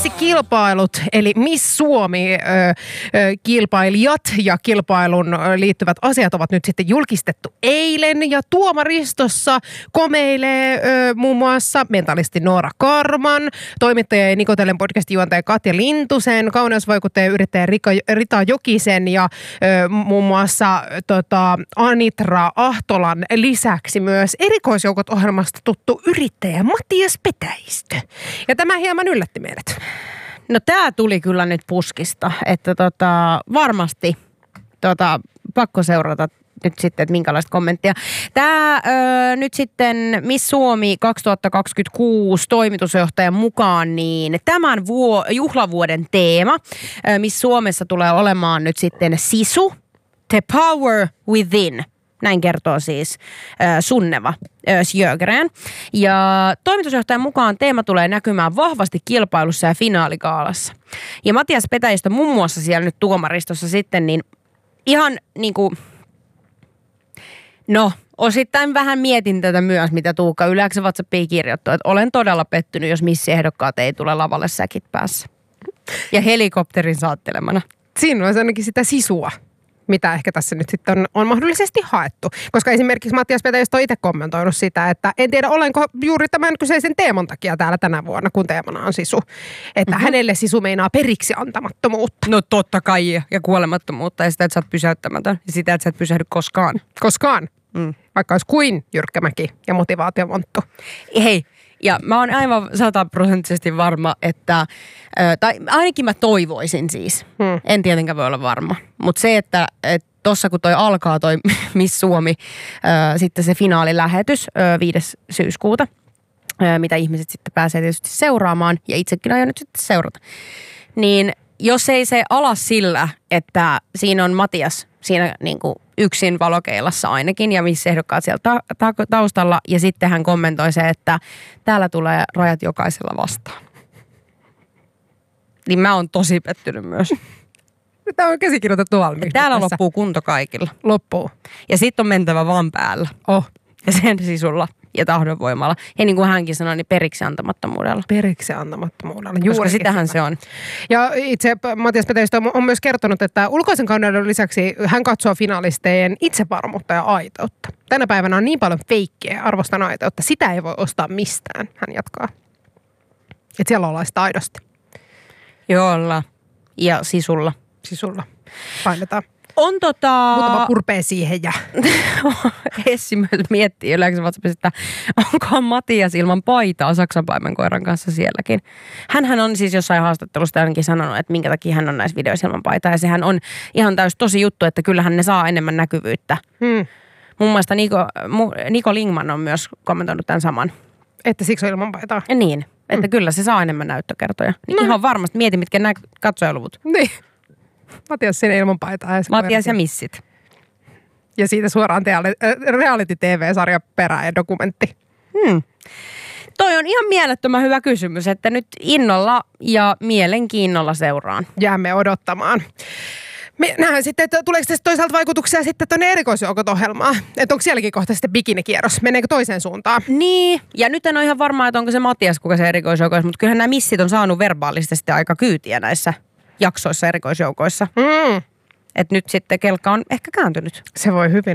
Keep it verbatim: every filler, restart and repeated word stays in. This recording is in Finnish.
missikilpailut, eli Miss Suomi ö, ö, kilpailijat ja kilpailun liittyvät asiat ovat nyt sitten julkistettu eilen. Ja tuomaristossa komeilee ö, muun muassa mentalisti Noora Karman, toimittaja ja Nikotellen podcastin juontaja Katja Lintusen, kauneusvaikuttaja ja yrittäjä Rika, Rita Jokisen ja ö, muun muassa tota, Anitra Ahtolan lisäksi myös erikoisjoukot ohjelmasta tuttu yrittäjä Matias Petäjistö. Ja tämä hieman yllätti meidät. No tää tuli kyllä nyt puskista, että tota, varmasti tota, pakko seurata nyt sitten, että minkälaista kommenttia. Tämä öö, nyt sitten Miss Suomi kaksituhattakaksikymmentäkuusi toimitusjohtajan mukaan, niin tämän vuo, juhlavuoden teema öö, Miss Suomessa tulee olemaan nyt sitten sisu, the power within. Näin kertoo siis äh, Sunneva äh, Sjögren. Ja toimitusjohtajan mukaan teema tulee näkymään vahvasti kilpailussa ja finaaligaalassa. Ja Matias Petäjistö muun muassa siellä nyt tuomaristossa sitten, niin ihan niin kuin, no osittain vähän mietin tätä myös, mitä Tuukka Yleäksen WhatsAppiin kirjoittaa, että olen todella pettynyt, jos missiehdokkaat ei tule lavalle säkit päässä. Ja helikopterin saattelemana. Siinä olisi ainakin sitä sisua, mitä ehkä tässä nyt sitten on, on mahdollisesti haettu. Koska esimerkiksi Matias Petäjistö on itse kommentoinut sitä, että en tiedä olenko juuri tämän kyseisen teeman takia täällä tänä vuonna, kun teemana on sisu. Että mm-hmm. hänelle sisu meinaa periksi antamattomuutta. No totta kai, ja kuolemattomuutta, ja sitä, että sä oot pysäyttämätön, ja sitä, että sä et pysähdy koskaan. Koskaan. Mm. Vaikka olisi kuin jyrkkämäki ja motivaatiomonttu. Hei, ja mä oon aivan sataprosenttisesti varma, että, tai ainakin mä toivoisin siis, hmm. en tietenkään voi olla varma, mutta se, että et tossa kun toi alkaa toi Miss Suomi, ää, sitten se finaalilähetys ää, viides syyskuuta, ää, mitä ihmiset sitten pääsee tietysti seuraamaan, ja itsekin aion nyt sitten seurata, niin jos ei se ala sillä, että siinä on Matias siinä niin kuin yksin valokeilassa ainakin ja missä ehdokkaat siellä ta- ta- taustalla ja sitten hän kommentoi se, että täällä tulee rajat jokaisella vastaan. Niin mä oon tosi pettynyt myös. Tämä on käsikirjoitettu valmiiksi. Täällä tässä loppuu kunto kaikilla. Loppuu. Ja sitten on mentävä vaan päällä. Oh. Ja sen sisulla ja tahdonvoimalla. Ja niin kuin hänkin sanoi, niin periksi antamattomuudella. Periksi antamattomuudella. Koska sitähän se on. Ja itse Matias Petäjistö on myös kertonut, että ulkoisen kauden lisäksi hän katsoo finalistejen itsevarmuutta ja aitoutta. Tänä päivänä on niin paljon feikkejä arvostan aitoutta. Sitä ei voi ostaa mistään, hän jatkaa. Että siellä ollaan sitä aidosti. Joolla. Ja sisulla. Sisulla. Painetaan. On tota... Muutama purpee siihen ja... Essi myös miettii yleensä WhatsAppissa, että onkohan Matias ilman paitaa saksanpaimenkoiran kanssa sielläkin. Hänhän on siis jossain haastattelusta ainakin sanonut, että minkä takia hän on näissä videoissa ilman paitaa. Ja sehän on ihan täys tosi juttu, että kyllähän ne saa enemmän näkyvyyttä. Hmm. Mun mielestä Niko, Niko Lingman on myös kommentoinut tämän saman. Että siksi on ilman paitaa? Ja niin, että hmm. kyllä se saa enemmän näyttökertoja. Niin no. Ihan varmasti mieti, mitkä nämä katsojaluvut. Niin. Matias sinne ilman paitaa. Ja Matias ja missit. Ja siitä suoraan reality-T V-sarja perä ja dokumentti. Hmm. Toi on ihan mielettömän hyvä kysymys, että nyt innolla ja mielenkiinnolla seuraan. Jäämme odottamaan. Me nähdään sitten, että tuleeko tästä toisaalta vaikutuksia sitten tuonne erikoisjoukot-ohjelmaan? Että onko sielläkin kohta sitten bikinikierros? Meneekö toiseen suuntaan? Niin, ja nyt en ole ihan varma, että onko se Matias, kuka se erikoisjoukoissa, mutta kyllähän nämä missit on saanut verbaalisesti aika kyytiä näissä jaksoissa erikoisjoukoissa. Mm. Että nyt sitten kelkka on ehkä kääntynyt. Se voi hyvin